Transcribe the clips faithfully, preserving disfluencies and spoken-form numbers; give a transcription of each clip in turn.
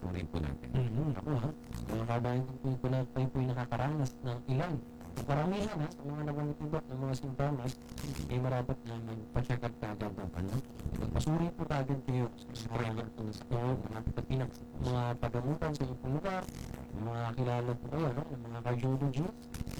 pasusurin po natin. Mm, ako ha, mga kabayan ko po na kayo po'y nakakaranas ng ilan. Karamihan ha, sa mga nabangitibak ng mga simptomas, ay marapat na magpa-check up kagad ang ano. Magpasuri po kagad kayo sa mga po sa iyo, mga pagpatinag, mga pagamutan sa iyong lugar, mga kilala po kayo, no? Ng mga cardiologist,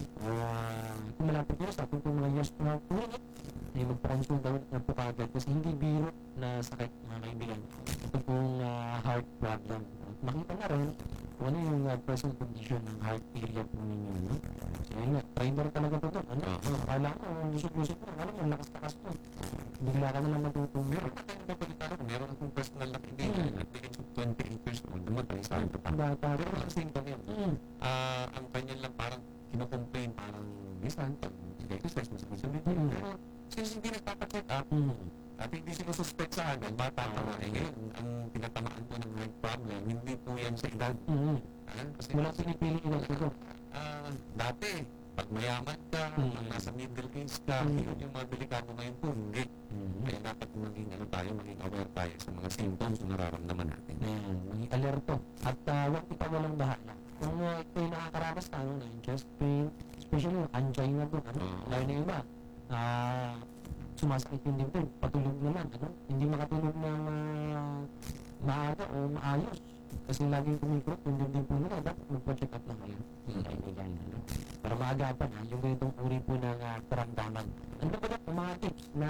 uh, kung malapit kayo sa ating mga years to health clinic, ay magpa-consulta na po kagad kasi hindi biro na sakit mga kaibigan. Ito pong uh, heart problem. At makita na rin kung ano yung uh, present condition ng heart area po ninyo. No? So yun nga, primer talaga po ito. Ano? Uh, akala ko, lusot-lusot mo. Alam mo, lakas-lakas po. Bigla ka na lang matutong. Meron na tayong nabalita ko, meron akong personal na kaibigan at the age of twenty-eight years old, dumatay sa akin pa. Bata Pero rin. kasing pa rin. Mm. Ah, ang kanya lang parang kinocomplain, parang minsan, pag exercise mo sa pagsabi. Mm. Pero since hindi nagpapacheck up, Mm. at hindi sinususpect sa akin, bata pa nga. Eh ngayon, ang tinatamaan ko ng heart problem, hindi po yan sa edad. Mm. Ah, kasi Wala pinipili edad ito. ah, dati, pag mayaman ka, Mm. pag nasa middle age ka, Mm. yun yung mga delikado ngayon po, hindi. Mm. Kaya dapat maging ano tayo, maging aware tayo sa mga symptoms na nararamdaman natin. Ayan, maging alerto. At uh, huwag ipawalang bahala. Kung uh, ito'y nakakaranas na, ano, ng chest pain, especially yung angina po, ano, Oo. lalo na iba, ah, sumasakit yung dibdib, patulog naman, ano, hindi makatulog ng uh, maaga o maayos. Kasi laging kumikot yung dibdib po nila, dapat magpa-check up na kayo. Yung kaibigan, ano, para maagapan, ha, yung ganitong uri po ng uh, karamdaman. Ano ba yung mga tips na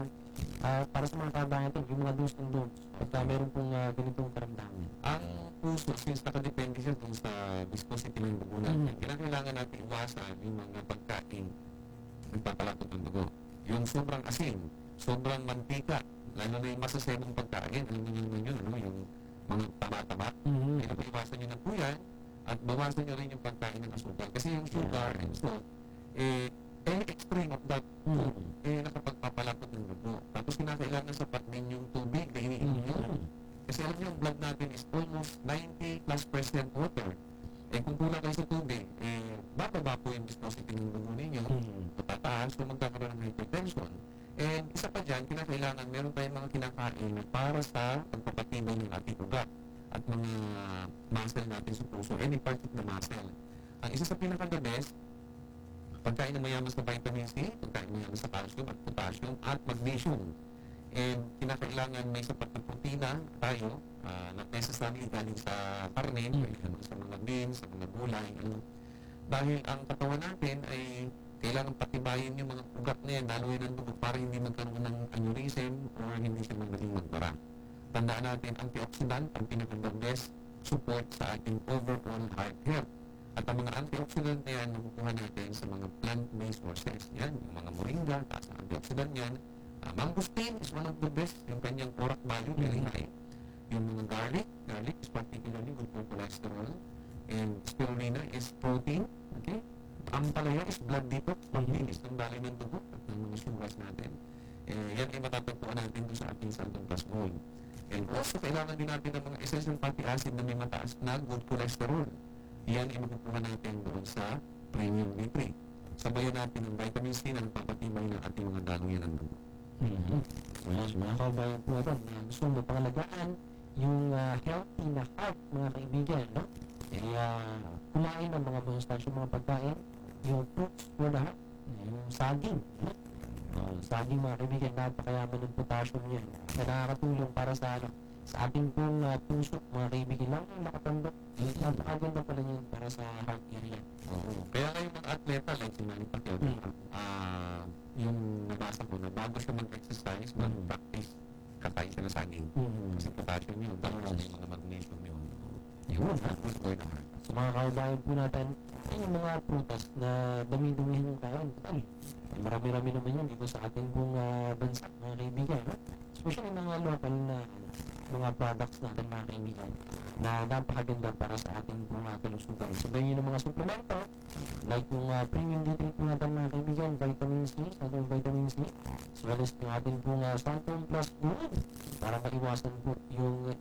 uh, para sa mga kabayan natin, yung mga do's and don'ts, at uh, meron pong uh, ganitong karamdaman? Ang puso, since nakadepende siya dun sa viscosity ng dugo natin, Mm. kailangan natin iwasan yung mga pagkain nagpapalapot ng dugo. Yung sobrang asin, sobrang mantika, lalo na yung masasemong pagkain, alam niyo naman yun, ano, yung mga taba-taba. Mm-hmm. Kaya iwasan nyo na po yan, at bawasan nyo rin yung pagkain ng asukal. Kasi yung sugar and salt, eh, any extreme of that food, Mm-hmm. eh, nakapagpapalapot ng dugo. Tapos kinakailangan sapat din yung tubig na iniinom nyo. Mm-hmm. Kasi alam nyo, yung blood natin is almost ninety plus percent water. Eh, kung kulang kayo sa tubig, eh, bababa po yung viscosity ng dugo ninyo, Mm-hmm. matataas, so magkakaroon ng hypertension. And isa pa dyan, kinakailangan, meron tayong mga kinakain para sa pagpapatibay ng ating ugat at mga muscle natin sa puso, any part of the muscle. Ang isa sa pinaka-the best, pagkain na mayaman sa vitamin C, pagkain mayaman sa calcium at potassium at magnesium. And kinakailangan may sapat na protina tayo, uh, not necessarily galing sa karne, Mm. pwede naman sa mga beans, sa mga gulay, ano. Dahil ang katawan natin ay kailangan patibayin yung mga ugat na yan, lalo yun ang dugo para hindi magkaroon ng aneurysm or hindi siya magaling magbara. Tandaan natin, antioxidant ang pinaka-the best support sa ating overall heart health. At ang mga antioxidant na yan, nakukuha natin sa mga plant-based sources. Yan, yung mga moringa, taas na antioxidant yan. Uh, mangosteen is one of the best, yung kanyang pork value, very high. Yung mga garlic, garlic is particularly good for cholesterol. And spirulina is protein, okay? Ang palaya is blood detox, paglinis ng daloy ng dugo at ng mga sugars natin. Eh, yan ay matatagpuan natin doon sa ating Santon Plus Gold. And also, kailangan din natin ng mga essential fatty acid na may mataas na good cholesterol. Yan ay makukuha natin doon sa premium D three. Sabayan natin ng vitamin C na nagpapatibay ng ating mga daloy ng dugo. Mm-hmm. Well, mga kabayan po natin, na gusto mo pangalagaan yung uh, healthy na heart, mga kaibigan, no? Eh, uh, kumain ng mga bonstansyo, mga pagkain, yung fruits for the heart, yung saging, no? Uh, saging, mga kaibigan, napakayaman ng potassium yan. Na nakakatulong para sa, ano, sa ating pong uh, puso, mga kaibigan, lang yung nakatandok. Eh, napakaganda pala yun para sa heart area. Oo. Kaya kayo mga atleta, like si Manny Pacquiao, Mm. ah, yung nabasa ko na bago siya mag-exercise, Mm. mag-practice, kakain siya ng saging. Mm-hmm. Kasi potassium yun, tapos yung mga magnesium yun. Yun, ha? Good for the heart. Sa mga kababayan po natin, ay yung mga prutas na dami-damihin yung kain. Ay, marami-rami naman yun dito sa ating pong uh, bansa, mga kaibigan. No? Especially mga local na mga products natin, mga kaibigan, na napakaganda para sa ating pong uh, kalusugan. Sabayin yung mga suplemento, like yung uh, premium D three po natin, mga kaibigan, vitamin C, ating vitamin C, as well as yung ating pong uh, Santon Plus Gold, para maiwasan po yung